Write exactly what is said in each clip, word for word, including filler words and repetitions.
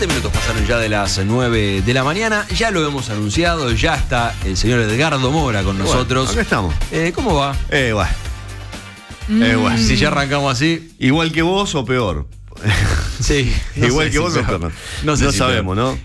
siete minutos pasaron ya de las nueve de la mañana. Ya lo hemos anunciado, ya está el señor Edgardo Mora con nosotros. Bueno, acá estamos. Eh, ¿Cómo va? Eh, bueno. Mm. Eh, bueno. Si ya arrancamos así. Igual que vos o peor. Sí. No Igual que si vos o peor. No, sé no si sabemos, peor. ¿no?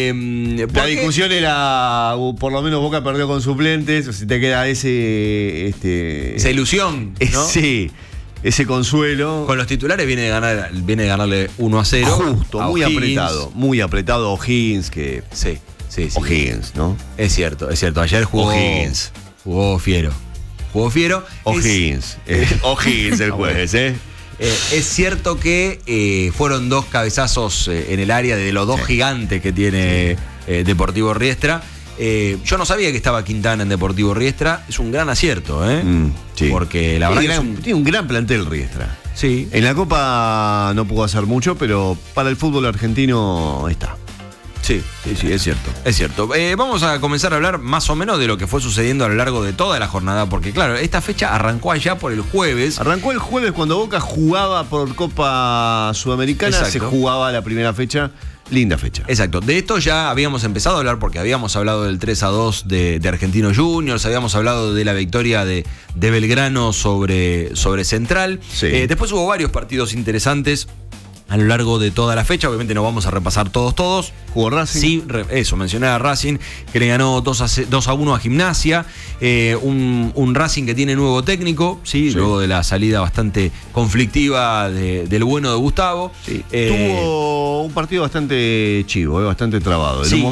Eh, La discusión era, por lo menos Boca perdió con suplentes, o si te queda ese... Este, esa ilusión, ¿no? Sí. Ese consuelo. Con los titulares viene de ganar, viene de ganarle uno a cero. Justo, muy apretado. Muy apretado O'Higgins, que. Sí, sí, sí. O'Higgins, ¿no? Es cierto, es cierto. Ayer jugó. O'Higgins. Jugó fiero. Jugó fiero. O'Higgins. Eh, O'Higgins el jueves, ¿eh? Eh, es cierto que eh, fueron dos cabezazos eh, en el área de los dos sí. gigantes que tiene eh, Deportivo Riestra. Eh, yo no sabía que estaba Quintana en Deportivo Riestra. Es un gran acierto, ¿eh? Mm, sí. Porque la verdad gran, es un... tiene un gran plantel Riestra. Sí. En la Copa no pudo hacer mucho, pero para el fútbol argentino está. Sí, sí, sí, es cierto. Es cierto. Eh, vamos a comenzar a hablar más o menos de lo que fue sucediendo a lo largo de toda la jornada, porque claro, esta fecha arrancó allá por el jueves. Arrancó el jueves cuando Boca jugaba por Copa Sudamericana. Exacto. Se jugaba la primera fecha. Linda fecha. Exacto. De esto ya habíamos empezado a hablar porque habíamos hablado del tres a dos de, de Argentinos Juniors, habíamos hablado de la victoria de, de Belgrano sobre, sobre Central. Sí. Eh, después hubo varios partidos interesantes a lo largo de toda la fecha. Obviamente no vamos a repasar todos, todos. Jugó Racing. Sí, eso, mencioné a Racing, que le ganó dos a uno a Gimnasia. Eh, un, un Racing que tiene nuevo técnico, ¿sí? Sí. Luego de la salida bastante conflictiva de, del bueno de Gustavo. Sí. Eh, Tuvo un partido bastante chivo, eh, bastante trabado. En sí. un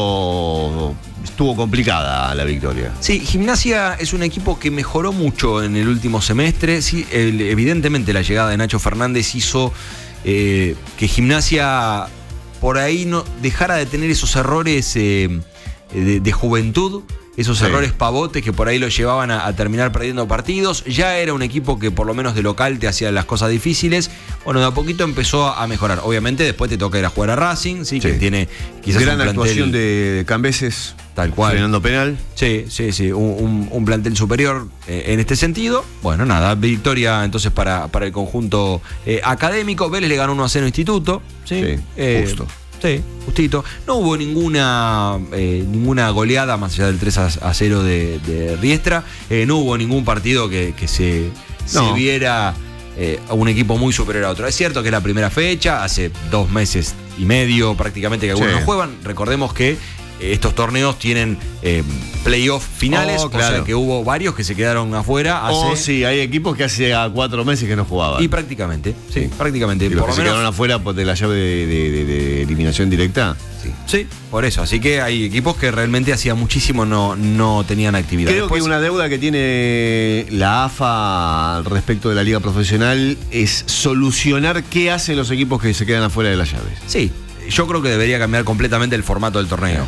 momento estuvo complicada la victoria. Sí, Gimnasia es un equipo que mejoró mucho en el último semestre. Sí, el, evidentemente la llegada de Nacho Fernández hizo... Eh, que Gimnasia por ahí no dejara de tener esos errores eh, de, de juventud, esos sí. errores pavotes que por ahí lo llevaban a, a terminar perdiendo partidos. Ya era un equipo que por lo menos de local te hacía las cosas difíciles. Bueno, de a poquito empezó a mejorar. Obviamente después te toca ir a jugar a Racing, sí, sí. que tiene quizás gran un plantel, actuación de Cambeses. Tal cual. Frenando penal. Sí, sí, sí. Un, un, un plantel superior eh, en este sentido. Bueno, nada, victoria entonces para, para el conjunto eh, académico. Vélez le ganó uno a cero Instituto. Sí, sí eh, justo. Sí, justito. No hubo ninguna eh, ninguna goleada más allá del tres a cero de, de Riestra. Eh, no hubo ningún partido que, que se, no. se viera eh, a un equipo muy superior a otro. Es cierto que es la primera fecha, hace dos meses y medio prácticamente que algunos sí. no juegan. Recordemos que estos torneos tienen eh, playoff finales, oh, claro. o sea que hubo varios que se quedaron afuera. Hace... Oh, sí, hay equipos que hace a cuatro meses que no jugaban. Y prácticamente, sí, sí. prácticamente. ¿Y los por que lo se menos... quedaron afuera de la llave de, de, de, de eliminación directa? Sí. sí, por eso. Así que hay equipos que realmente hacía muchísimo no, no tenían actividad. Creo Después... que una deuda que tiene la A F A respecto de la liga profesional es solucionar qué hacen los equipos que se quedan afuera de las llaves. Sí. Yo creo que debería cambiar completamente el formato del torneo.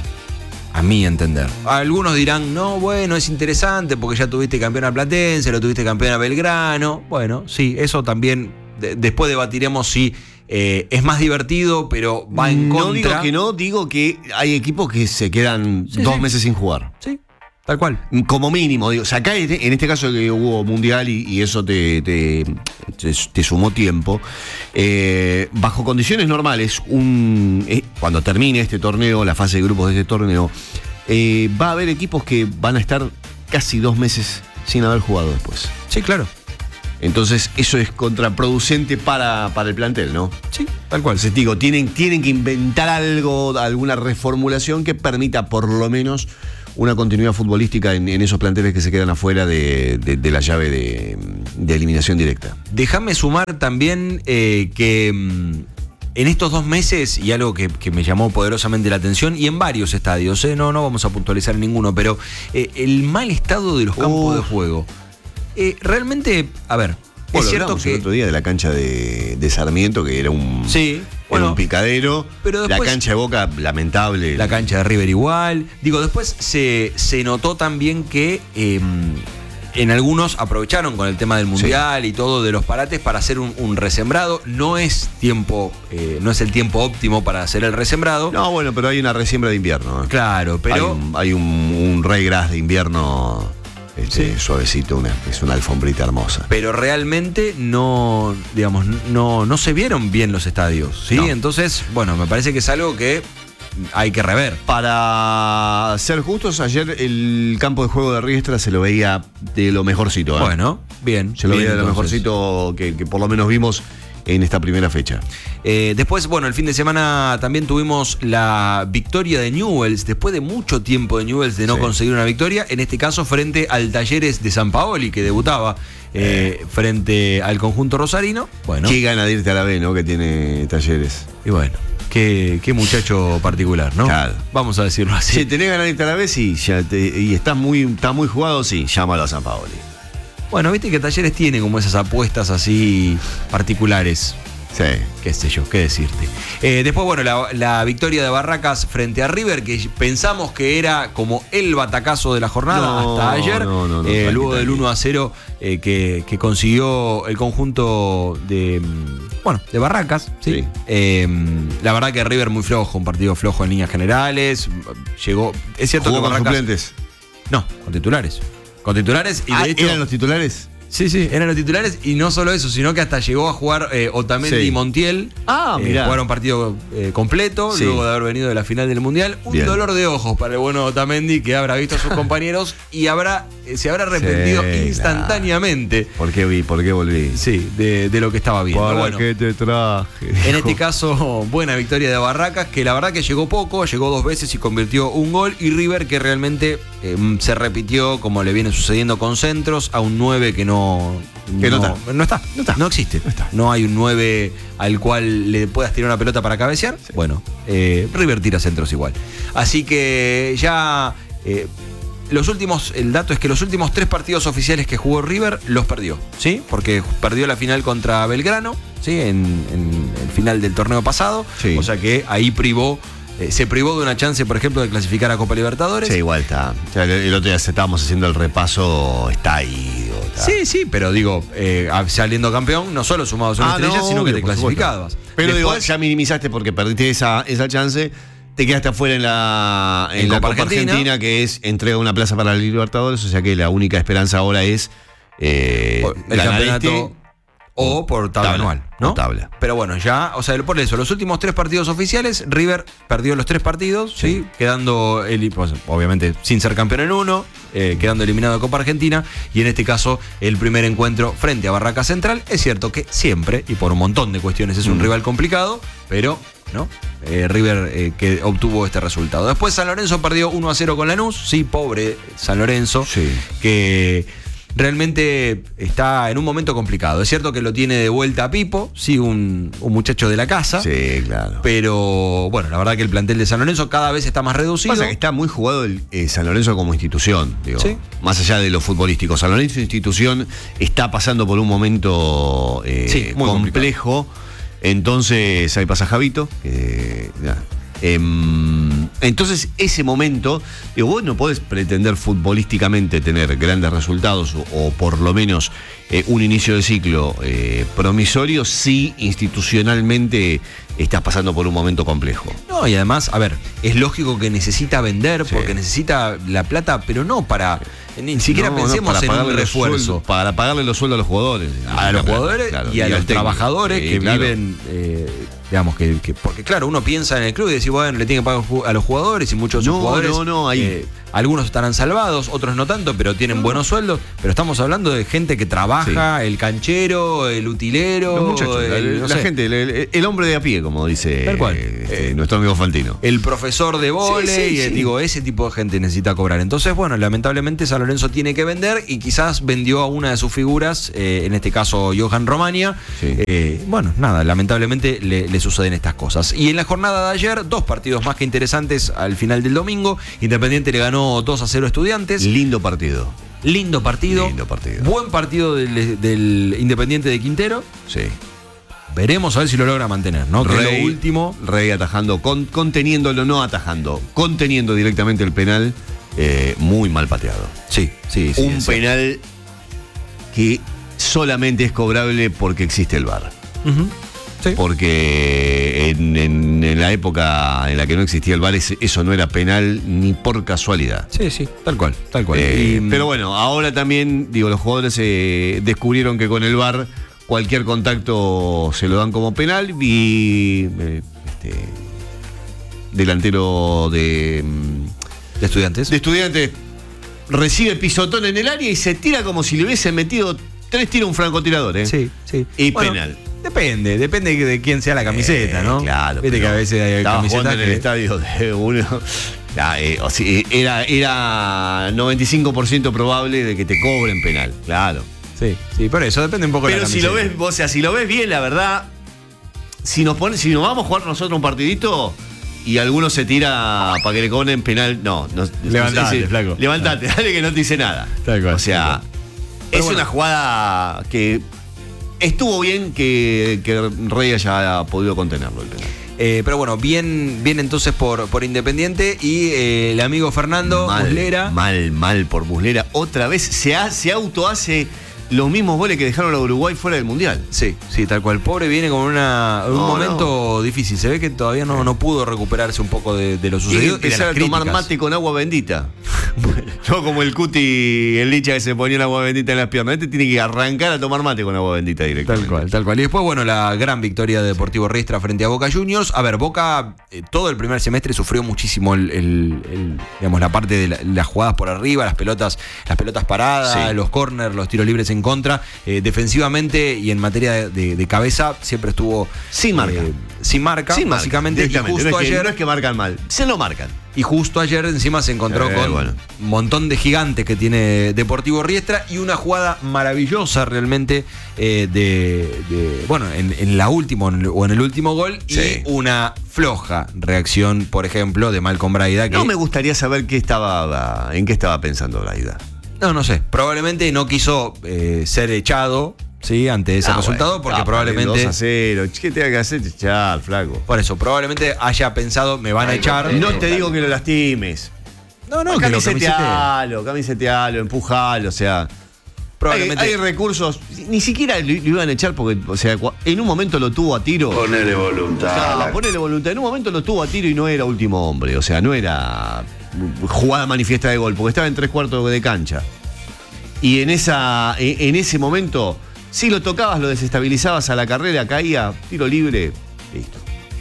A mi entender. Algunos dirán, no, bueno, es interesante porque ya tuviste campeón a Platense, lo tuviste campeón a Belgrano. Bueno, sí, eso también. De, después debatiremos si eh, es más divertido, pero va en no contra. No digo que no, digo que hay equipos que se quedan sí, dos sí. meses sin jugar. Sí. Tal cual. Como mínimo, digo, o sea, acá en este caso que hubo mundial y, y eso te, te, te, te sumó tiempo, eh, bajo condiciones normales, un, eh, cuando termine este torneo, la fase de grupos de este torneo, eh, va a haber equipos que van a estar casi dos meses sin haber jugado después. Sí, claro. Entonces eso es contraproducente para, para el plantel, ¿no? Sí, tal cual. Entonces, digo, tienen, tienen que inventar algo, alguna reformulación que permita por lo menos una continuidad futbolística en, en esos planteles que se quedan afuera de, de, de la llave de, de eliminación directa. Déjame sumar también eh, que mm, en estos dos meses, y algo que, que me llamó poderosamente la atención, y en varios estadios, eh, no, no vamos a puntualizar ninguno, pero eh, el mal estado de los campos uh. de juego. Eh, realmente, a ver, bueno, es cierto que el otro día de la cancha de, de Sarmiento, que era un, sí, bueno, era un picadero, pero después, la cancha de Boca, lamentable. La cancha de River igual. Digo, después se, se notó también que eh, en algunos aprovecharon con el tema del mundial sí. y todo de los parates para hacer un, un resembrado. No es tiempo, eh, no es el tiempo óptimo para hacer el resembrado. No, bueno, pero hay una resiembra de invierno. ¿eh? Claro, pero hay un, hay un, un rey gras de invierno. este, sí. suavecito, una, es una alfombrita hermosa. Pero realmente no, digamos, no, no se vieron bien los estadios, ¿sí? No. Entonces, bueno, me parece que es algo que hay que rever. Para ser justos, ayer el campo de juego de Riestra se lo veía de lo mejorcito. ¿eh? Bueno, bien. Se lo bien, veía de lo entonces. mejorcito que, que por lo menos vimos en esta primera fecha. Eh, después, bueno, el fin de semana también tuvimos la victoria de Newell's, después de mucho tiempo de Newell's de no sí. conseguir una victoria, en este caso frente al Talleres de San Paoli, que debutaba eh, frente al conjunto rosarino. Bueno. Qué gana de irte a la B, ¿no? Que tiene Talleres. Y bueno. Qué, qué muchacho particular, ¿no? Claro. Vamos a decirlo así. Si tenés ganas de irte a la B, sí, ya te, y estás muy, estás muy jugado, sí, llámalo a San Paoli. Bueno, viste que Talleres tiene como esas apuestas así particulares. Sí. Qué sé yo, qué decirte. Eh, después, bueno, la, la victoria de Barracas frente a River, que pensamos que era como el batacazo de la jornada no, hasta ayer. No, no, no, eh, luego del uno a cero eh, que, que consiguió el conjunto de, bueno, de Barracas. ¿sí? Sí. Eh, la verdad que River muy flojo, un partido flojo en líneas generales. Llegó. Es cierto ¿Jugó que con Barracas. Suplentes? No, con titulares. Con titulares y de ah, hecho. ¿Eran los titulares? Sí, sí, eran los titulares y no solo eso, sino que hasta llegó a jugar eh, Otamendi sí. y Montiel. Ah, eh, mirá. Jugaron partido eh, completo, sí. luego de haber venido de la final del Mundial. Un Bien. dolor de ojos para el bueno Otamendi, que habrá visto a sus compañeros y habrá eh, se habrá arrepentido sí, instantáneamente. Nah. ¿Por qué vi? ¿Por qué volví? Sí, de, de lo que estaba viendo. ¿Para bueno, qué te traje? En este caso, buena victoria de Barracas, que la verdad que llegó poco, llegó dos veces y convirtió un gol. Y River, que realmente eh, se repitió, como le viene sucediendo con centros, a un nueve que no... Que no, no, está. no está, no está, no existe. No, está. No hay un nueve al cual le puedas tirar una pelota para cabecear. Sí. Bueno, eh, River tira centros igual. Así que ya eh, los últimos, el dato es que los últimos tres partidos oficiales que jugó River los perdió, ¿sí? Porque perdió la final contra Belgrano, ¿sí? En, en el final del torneo pasado. Sí. O sea que ahí privó. Eh, se privó de una chance, por ejemplo, de clasificar a Copa Libertadores. Sí, igual está. O sea, el, el otro día estábamos haciendo el repaso, está ahí. Está. Sí, sí, pero digo, eh, saliendo campeón, no solo sumado a una ah, estrella, no, sino que te supuesto. clasificabas. Pero Después, digo, ya minimizaste porque perdiste esa, esa chance. Te quedaste afuera en la, en en la Copa Copa Argentina. Argentina, que es entrega una plaza para la Libertadores. O sea que la única esperanza ahora es eh, el campeonato. Este, O por tabla, tabla anual, ¿no? Tabla. Pero bueno, ya, o sea, por eso, los últimos tres partidos oficiales, River perdió los tres partidos, ¿sí? ¿sí? Quedando, el, pues, obviamente, sin ser campeón en uno, eh, quedando eliminado de Copa Argentina, y en este caso, el primer encuentro frente a Barracas Central. Es cierto que siempre, y por un montón de cuestiones, es un mm. rival complicado, pero, ¿no? Eh, River eh, que obtuvo este resultado. Después San Lorenzo perdió uno a cero con Lanús, sí, pobre San Lorenzo, sí. que... realmente está en un momento complicado. Es cierto que lo tiene de vuelta a Pipo, sí, un, un muchacho de la casa. Sí, claro. Pero bueno, la verdad que el plantel de San Lorenzo cada vez está más reducido. Pasa que está muy jugado el eh, San Lorenzo como institución, digo. Sí. Más allá de lo futbolístico. San Lorenzo institución está pasando por un momento eh, sí, muy complejo. complicado. Entonces ahí pasa Javito. Que, ya. Eh, entonces ese momento, digo, vos no podés pretender futbolísticamente tener grandes resultados o, o por lo menos eh, un inicio de ciclo eh, promisorio si institucionalmente estás pasando por un momento complejo. No, y además, a ver, es lógico que necesita vender sí. porque necesita la plata, pero no para... Ni siquiera no, pensemos no, en un refuerzo. Sueldos, para pagarle los sueldos a los jugadores. A los jugadores claro, y a y los trabajadores sí, que claro. viven... Eh, digamos que, que, porque claro, uno piensa en el club y dice, bueno, le tiene que pagar a los jugadores y muchos de no, esos jugadores no, no, ahí. Eh, algunos estarán salvados, otros no tanto, pero tienen no. buenos sueldos. Pero estamos hablando de gente que trabaja, sí. el canchero, el utilero, los muchachos, el, no la sé. gente, el, el hombre de a pie, como dice Tal cual. Este, eh, nuestro amigo Fantino. El profesor de vóley, sí, sí, sí. digo, ese tipo de gente necesita cobrar. Entonces, bueno, lamentablemente San Lorenzo tiene que vender y quizás vendió a una de sus figuras, eh, en este caso Johan Romania. Sí. Eh, bueno, nada, lamentablemente le, le suceden estas cosas. Y en la jornada de ayer, dos partidos más que interesantes al final del domingo. Independiente le ganó dos a cero a Estudiantes. Lindo partido. Lindo partido. Lindo partido. Buen partido del, del Independiente de Quintero. Sí. Veremos a ver si lo logra mantener, ¿no? Que Rey, es lo último. Rey atajando, con, conteniéndolo, no atajando, conteniendo directamente el penal. Eh, muy mal pateado. Sí, sí, sí. Un penal que solamente es cobrable porque existe el V A R. Uh-huh. Sí. Porque en, en, en la época en la que no existía el V A R, eso no era penal ni por casualidad. Sí, sí, tal cual, tal cual. Eh, y, pero bueno, ahora también, digo, los jugadores eh, descubrieron que con el V A R cualquier contacto se lo dan como penal y eh, este, delantero de, de Estudiantes. De Estudiantes recibe pisotón en el área y se tira como si le hubiesen metido tres tiros a un francotirador, ¿eh? Sí, sí. Y bueno, penal. Depende, depende de quién sea la camiseta, eh, ¿no? Claro. Viste que a veces hay estaba camisetas jugando en que... el estadio de uno. Ya, eh, o sea, era, era noventa y cinco por ciento probable de que te cobren penal, claro. Sí, sí, por eso depende un poco de la Pero camiseta. si lo ves, o sea, si lo ves bien, la verdad, si nos pone, si nos vamos a jugar nosotros un partidito y alguno se tira para que le cobren penal, no, no levantate, no sé, flaco. Levantate, dale que no te dice nada. Tal cual, o sea, es bueno. una jugada que estuvo bien que, que Rey haya podido contenerlo el penal. Eh, pero bueno, bien, bien entonces por, por Independiente y eh, el amigo Fernando mal, Muslera. Mal, mal por Muslera. Otra vez se, ha, se auto hace los mismos goles que dejaron a Uruguay fuera del Mundial. Sí, sí, tal cual. Pobre viene con una, un No, momento no. difícil. Se ve que todavía no, no pudo recuperarse un poco de, de lo sucedido. Y empezar a tomar mate con agua bendita. No como el Cuti, el Licha que se ponía el agua bendita en las piernas. Este tiene que arrancar a tomar mate con agua bendita directamente. Tal cual, tal cual. Y después, bueno, la gran victoria de Deportivo Riestra frente a Boca Juniors. A ver, Boca eh, todo el primer semestre sufrió muchísimo el, el, el, digamos, la parte de la, las jugadas por arriba, las pelotas, las pelotas paradas, sí. los corners, los tiros libres en contra. Eh, defensivamente y en materia de, de, de cabeza siempre estuvo sin marca. Eh, sin marca, sin básicamente. Marca, y justo no, es que, ayer, no es que marcan mal, se lo marcan. Y justo ayer encima se encontró eh, con bueno. un montón de gigantes que tiene Deportivo Riestra y una jugada maravillosa realmente eh, de, de, bueno, en, en la última o en el último gol sí. y una floja reacción, por ejemplo, de Malcolm Braida. Que no me gustaría saber qué estaba, en qué estaba pensando Braida. No, no sé. Probablemente no quiso eh, ser echado. Sí, ante ese ah, resultado, bueno, porque ah, probablemente. dos a cero. ¿Qué te que hacer? Echar, flaco. Por eso, probablemente haya pensado, me van a echar. No te digo que lo lastimes. No, no, que camisetealo, camisetealo, empujalo, o sea. Probablemente. Hay, hay recursos. Ni siquiera lo, lo iban a echar porque, o sea, en un momento lo tuvo a tiro. Ponele voluntad. O sea, ponele voluntad. En un momento lo tuvo a tiro y no era último hombre. O sea, no era jugada manifiesta de gol, porque estaba en tres cuartos de cancha. Y en esa, en ese momento. Si lo tocabas, lo desestabilizabas a la carrera, caía, tiro libre, listo.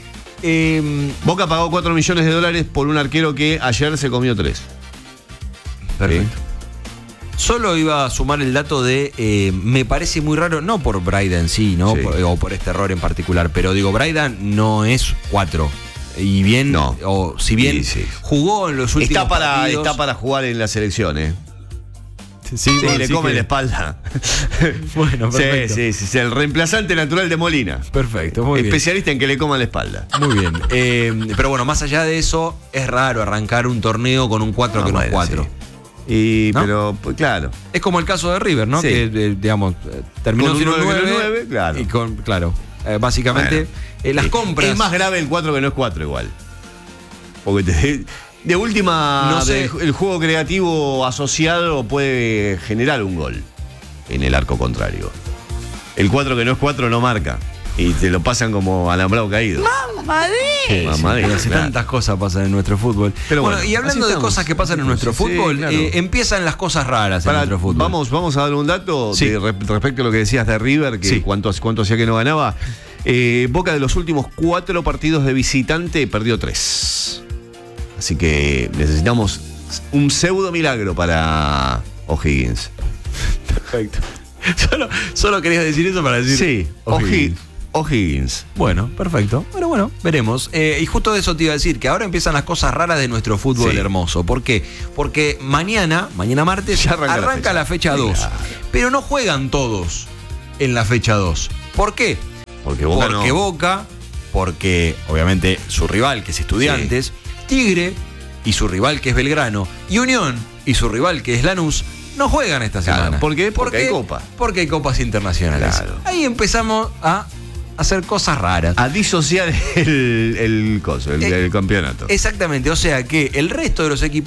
Eh, Boca pagó cuatro millones de dólares por un arquero que ayer se comió tres. Perfecto. ¿Sí? Solo iba a sumar el dato de, eh, me parece muy raro, no por Braida en sí, ¿no? Sí. Por, o por este error en particular, pero digo, Braida no es cuatro. Y bien, no. o si bien sí, sí. jugó en los últimos está para, partidos. Está para jugar en la selección, ¿eh? Sí, sí, sí le come que... la espalda. Bueno, perfecto. Sí, sí, sí, el reemplazante natural de Molina. Perfecto, muy Especialista bien. en que le coman la espalda. Muy bien. Eh, pero bueno, más allá de eso, es raro arrancar un torneo con un cuatro no, que no es cuatro. Sí. Y, ¿no? Pero, pues, claro. Es como el caso de River, ¿no? Sí. Que, eh, digamos, terminó sin un nueve. Claro. Y con, claro, eh, básicamente, bueno, eh, las compras. Es más grave el cuatro que no es cuatro igual. Porque te. De última, no sé. el, el juego creativo asociado puede generar un gol en el arco contrario. El cuatro que no es cuatro no marca. Y te lo pasan como alambrado caído. ¡Mamadín! Sí, Mamadín, sí, claro. Tantas cosas pasan en nuestro fútbol. Pero bueno, bueno y hablando de cosas que pasan en nuestro sí, fútbol, claro. eh, empiezan las cosas raras Para, en nuestro fútbol. Vamos, vamos a dar un dato sí. de, respecto a lo que decías de River, que sí. cuánto, cuánto hacía que no ganaba. Eh, Boca de los últimos cuatro partidos de visitante perdió tres. Así que necesitamos un pseudo milagro para O'Higgins. Perfecto. Solo, solo querías decir eso para decir. Sí, O'Higgins. O'Higgins. Bueno, perfecto. Bueno, bueno, veremos. Eh, y justo de eso te iba a decir, que ahora empiezan las cosas raras de nuestro fútbol sí. hermoso. ¿Por qué? Porque mañana, mañana martes, ya arranca, arranca la fecha dos. Claro. Pero no juegan todos en la fecha dos. ¿Por qué? Porque Boca Porque no. Boca, porque obviamente su rival, que es Estudiantes, sí. Tigre y su rival que es Belgrano y Unión y su rival que es Lanús no juegan esta semana. Claro, ¿por qué? Porque, porque hay copa. Porque hay copas internacionales. Claro. Ahí empezamos a hacer cosas raras. A disociar el, el coso, el, el campeonato. Exactamente, o sea que el resto de los equipos